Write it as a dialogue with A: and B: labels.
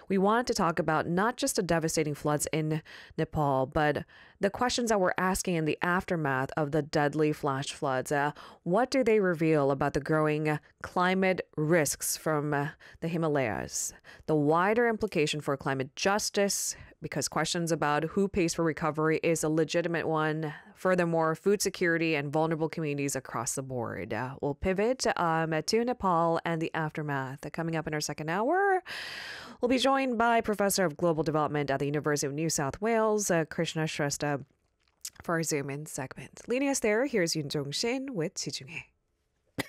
A: We wanted to talk about not just the devastating floods in Nepal, but the questions that we're asking in the aftermath of the deadly flash floods. What do they reveal about the growing climate risks from the Himalayas? The wider implication for climate justice, because questions about who pays for recovery is a legitimate one. Furthermore, food security and vulnerable communities across the board. We'll pivot to Nepal and the aftermath. Coming up in our second hour, we'll be joined by Professor of Global Development at the University of New South Wales, Krishna Shrestha, for our Zoom In segment. Leading us there, here's Yoon Jong Shin with 지중해.